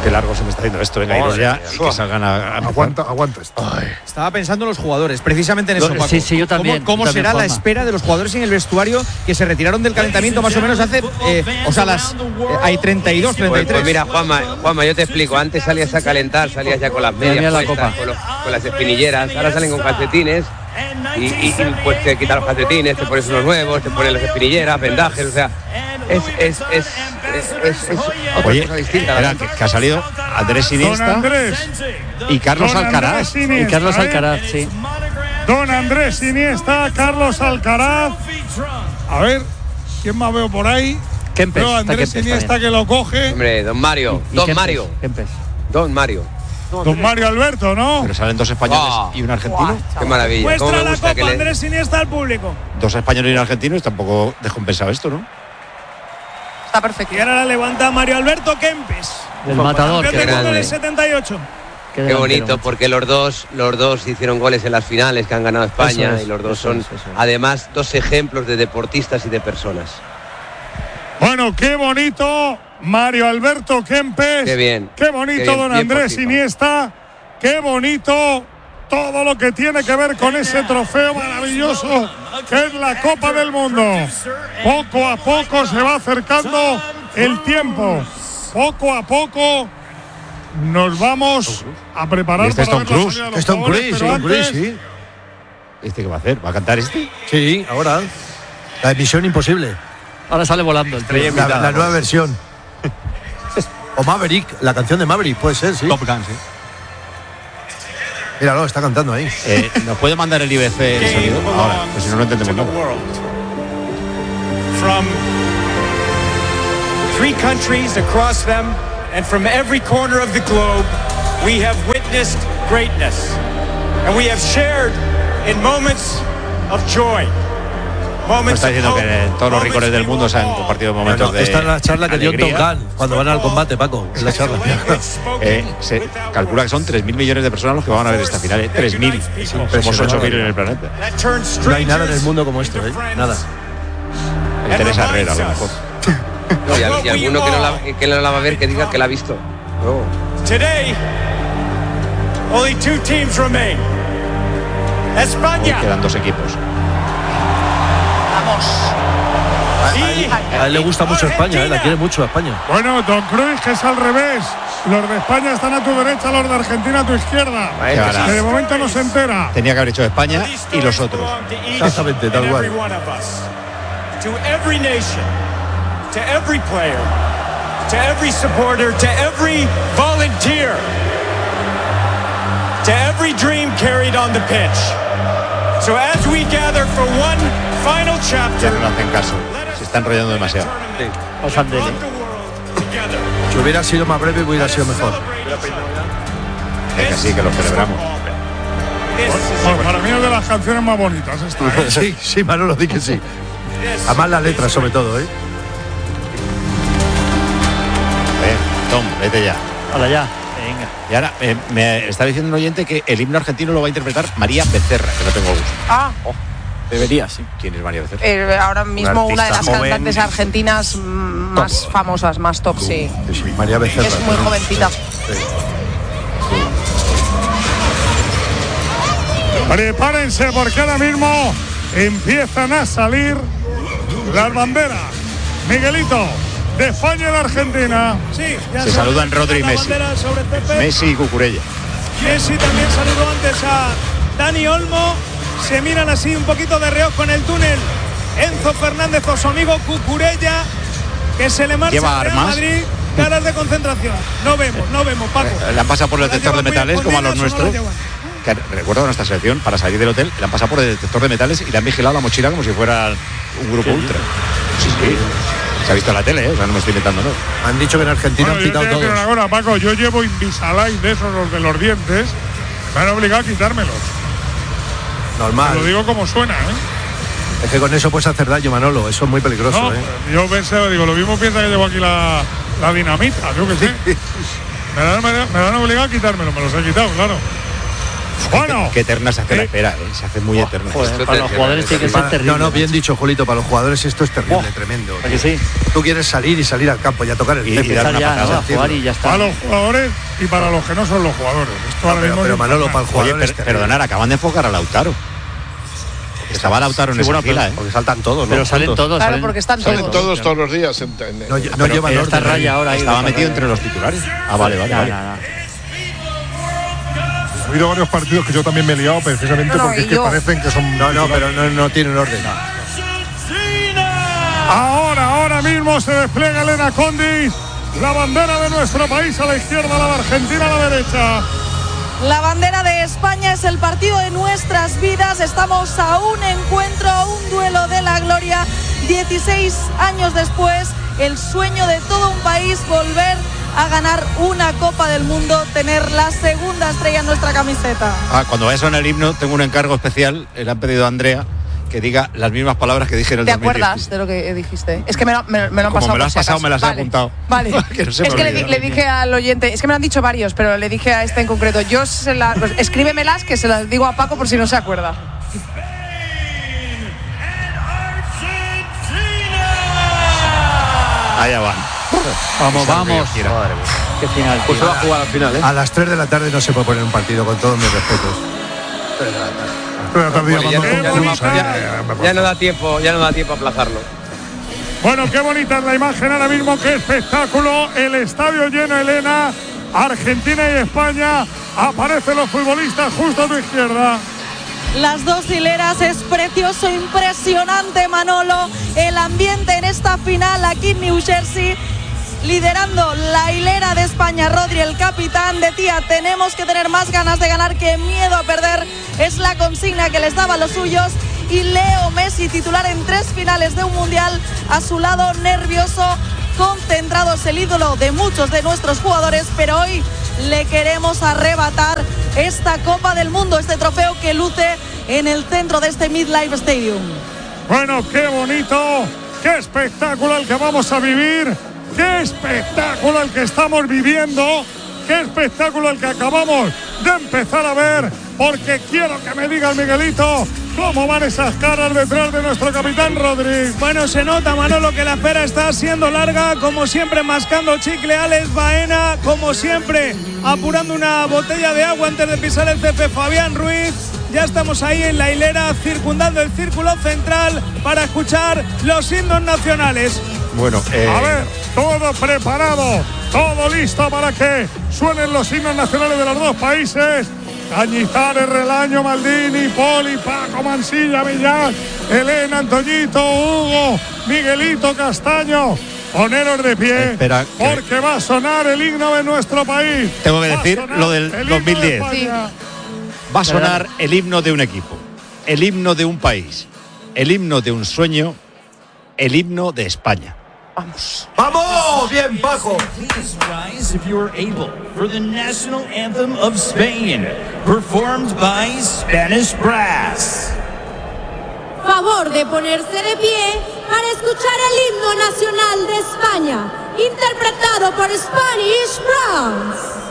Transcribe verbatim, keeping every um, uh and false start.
Qué largo se me está haciendo esto. Venga, iros ya y que salgan a, a aguanta, aguanta esto. Ay. Estaba pensando en los jugadores, precisamente en eso, Paco. Sí, sí, yo también. ¿Cómo, cómo también, será Juanma. la espera de los jugadores en el vestuario que se retiraron del calentamiento más o menos hace, eh, o sea, las eh, hay treinta y dos, treinta y tres? Pues, pues mira, Juanma, Juanma, yo te explico. Antes salías a calentar, salías ya con las medias la puestas, copa. con, los, con las espinilleras. Ahora salen con calcetines y, y, y pues te quitas los calcetines, te pones unos nuevos, te pones las espinilleras, vendajes, o sea, es es es es, es, es otra Oye, cosa distinta. era que, que ha salido Andrés Don Iniesta Andrés. y Carlos Don Alcaraz. Andrés Iniesta, Y Carlos ¿eh? Alcaraz, sí. Don Andrés Iniesta, Carlos Alcaraz. A ver, ¿quién más veo por ahí? Kempes, Veo a está Andrés Kempes Iniesta también. que lo coge. Hombre, don Mario, Y don Kempes, Mario, Kempes. don Mario. Don Mario Alberto, ¿no? Pero salen dos españoles Oh. y un argentino. Qué maravilla. Muestra Cómo me la gusta copa que le- Andrés Iniesta al público. Dos españoles y un argentino. Es tampoco descompensado esto, ¿no? Está perfecto. Y ahora la levanta Mario Alberto Kempes. El matador. Campeón Qué del mundo grande. en el setenta y ocho. Qué delantero, bonito, macho. porque los dos, los dos hicieron goles en las finales que han ganado España Eso es, y los dos eso son es, eso es. además dos ejemplos de deportistas y de personas. Bueno, qué bonito Mario Alberto Kempes. Qué bien. Qué bonito Qué bien, don bien Andrés por ti, Iniesta. Qué bonito todo lo que tiene que ver con ese trofeo maravilloso que es la Copa del Mundo. Poco a poco se va acercando el tiempo. Poco a poco nos vamos a preparar ¿Y este es para Tom ver la Cruise? salida de Que los es Tom jugadores, Cruise, pero Tom Cruise, antes- sí. ¿Este qué va a hacer? ¿Va a cantar este? Sí, ahora. La emisión imposible. Ahora sale volando el tío. La, la nueva versión. O Maverick, la canción de Maverick, puede ser, sí. Top Gun, sí. Míralo, está cantando ahí. Eh, ¿Nos puede mandar el I B C el sonido? Ahora, pues si no, no entendemos nada. From three countries across them and from every corner of the globe, we have witnessed greatness. And we have shared in moments of joy. Nos Moments está of diciendo hope, que en todos los moments rincones del we mundo will se han all compartido No, momentos no, de esta es la charla que dio Tom alegría. Gunn cuando van al combate, Paco. Es la charla. Eh, se calcula que son tres mil millones de personas los que van a ver esta final. ¿eh? tres mil. Somos ocho mil en el planeta. that turns No hay nada en el strangers mundo como esto, ¿eh? Nada. El Teresa Herrera, a lo mejor. No, y, al- y alguno que no, la, que no la va a ver que diga que la ha visto. No. Today, only two teams remain. Hoy España quedan dos equipos. y A él le gusta mucho España, ¿eh? La quiere mucho a España. Bueno, Don Cruz, que es al revés. Los de España están a tu derecha, los de Argentina a tu izquierda. Qué barato. Que de momento no se entera. Tenía que haber hecho España y los otros. Exactamente, tal cual. To every nation, to every player, to every supporter, to every volunteer, to every dream carried on the pitch. So as we gather for one final Ya chapter, no le hacen caso. Se está enrollando demasiado. Os andele. around the world together. Si hubiera sido más breve, hubiera sido mejor. Es que sí, que lo celebramos. This is Pues para mí es de las canciones más bonitas esta. ¿eh? Sí, sí, Manolo, di que sí. Además las letras, sobre todo, ¿eh? Ven, Tom, vete ya. Ahora ya. Venga. Y ahora eh, me está diciendo un oyente que el himno argentino lo va a interpretar María Becerra, que no tengo gusto. Ah, Debería, sí. ¿Quién es María Becerra? eh, ahora mismo una de las artista joven. cantantes argentinas mm, más famosas, más top, sí. Sí, sí, María Becerra. Es muy jovencita. Prepárense porque ahora mismo empiezan a salir las banderas. Miguelito, de España y de Argentina. Sí, ya Se saludan Rodri y la Messi. bandera sobre Pepe. Messi y Cucurella. Messi también saludó antes a Dani Olmo. Se miran así un poquito de reojo en el túnel. Enzo Fernández o su amigo Cucurella, que se le marcha ¿Lleva al Real armas? Madrid. Caras de concentración. No vemos, no vemos, Paco. Eh, Le han pasado por el ¿La detector de llevan muy metales como a los escondidas o no la nuestros. llevan? Que recuerdo a nuestra selección, para salir del hotel, le han pasado por el detector de metales y le han vigilado la mochila como si fuera un grupo ultra. Sí, sí. Se ha visto en la tele, ¿eh? O sea, no me estoy inventando, ¿no? Han dicho que en Argentina Bueno, han yo te quitado voy a decir todos. una cosa, Paco, yo llevo Invisalign de esos, los de los dientes. Me han obligado a quitármelos. Te Normal. lo digo como suena, ¿eh? Es que con eso puedes hacer daño, Manolo. Eso es muy peligroso, No, ¿eh? yo pensé, digo, lo mismo piensa que llevo aquí la, la dinamita, yo que sé. Me han, me, me han obligado a quitármelo, me los he quitado, claro. Bueno, qué eterna se hace la espera, ¿eh? Se hace muy eterna. Joder, para los jugadores tiene que ser terrible. No, no, bien dicho, Julito, para los jugadores esto es terrible, Oh, tremendo. ¿a que sí? Tú quieres salir y salir al campo y a tocar el Y- césped. y dar una Ya, patada, a jugar y ya está. para los jugadores y para los que no son los jugadores. Esto No, ahora pero, mismo pero es Manolo, para el Oye, jugador es per- terrible. perdonar, acaban de enfocar a Lautaro. Estaba Lautaro en Sí, esa bueno, fila, pero- ¿eh? Porque saltan todos, ¿no? Pero salen Juntos. todos. Claro, salen- porque están Salen todos. todos todos los días. En, en- No, no Pero llevan Pero está orden. raya ahora ahí. Estaba está metido raya. entre los titulares. Ah, vale, vale, Nah, vale. nah, nah. Ha habido varios partidos que yo también me he liado precisamente No, no, porque y es que yo. parecen que son. No, no, pero no, no tienen orden. Ahora, ahora mismo se despliega Elena Condis. La bandera de nuestro país a la izquierda, la de Argentina a la derecha. La bandera de España es el partido de nuestras vidas. Estamos a un encuentro, a un duelo de la gloria. dieciséis años después, el sueño de todo un país, volver a ganar una Copa del Mundo, tener la segunda estrella en nuestra camiseta. Ah, cuando vaya a sonar el himno, tengo un encargo especial. Le han pedido a Andrea que diga las mismas palabras que dije en el ¿Te dos mil diez. acuerdas de lo que dijiste? Es que me lo, me, me lo han Como pasado. me lo por has si pasado, acaso. me las he Vale, apuntado. Vale. Que no se me es que le, olvide. di- le dije al oyente, es que me lo han dicho varios, pero le dije a este en concreto, yo se la, pues, escríbemelas que se las digo a Paco por si no se acuerda. Allá van. Vamos, Esa vamos. Dios quiera. Qué final. Pues se tío. va a jugar al final, ¿eh? A las tres de la tarde no se puede poner un partido, con todos mis respetos. Pero tardía Pues ya, mandando no, ya, no, Condis, va- eh, ya- ya no da tiempo, ya no da tiempo a aplazarlo. Bueno, qué bonita es la imagen ahora mismo, qué espectáculo. El estadio lleno, Elena. Argentina y España. Aparecen los futbolistas justo a tu izquierda. Las dos hileras, es precioso, impresionante, Manolo. El ambiente en esta final aquí en New Jersey. Liderando la hilera de España, Rodri, el capitán, decía, tenemos que tener más ganas de ganar que miedo a perder. Es la consigna que les daba a los suyos. Y Leo Messi, titular en tres finales de un mundial, a su lado nervioso, concentrado, es el ídolo de muchos de nuestros jugadores, pero hoy le queremos arrebatar esta Copa del Mundo, este trofeo que luce en el centro de este MetLife Stadium. Bueno, qué bonito, qué espectáculo el que vamos a vivir, qué espectáculo el que estamos viviendo, qué espectáculo el que acabamos de empezar a ver, porque quiero que me diga el Miguelito cómo van esas caras detrás de nuestro capitán Rodri. Bueno, se nota, Manolo, que la espera está siendo larga, como siempre mascando chicle Alex Baena, como siempre apurando una botella de agua antes de pisar el césped Fabián Ruiz. Ya estamos ahí en la hilera, circundando el círculo central para escuchar los himnos nacionales. Bueno, eh, A ver, todo preparado, todo listo para que suenen los himnos nacionales de los dos países. Cañizares, Relaño, Maldini, Poli, Paco, Mansilla, Millán, Elena, Antoñito, Hugo, Miguelito, Castaño. Poneros de pie, Espera, que- porque va a sonar el himno de nuestro país. Tengo que Va a decir sonar lo del el himno dos mil diez. de España. va a sonar el himno de un equipo, el himno de un país, el himno de un sueño, el himno de España. Vamos. ¡Vamos! ¡Bien, Paco! Please rise if you are able for the national anthem of Spain, performed by Spanish Brass. Favor de ponerse de pie para escuchar el himno nacional de España, interpretado por Spanish Brass.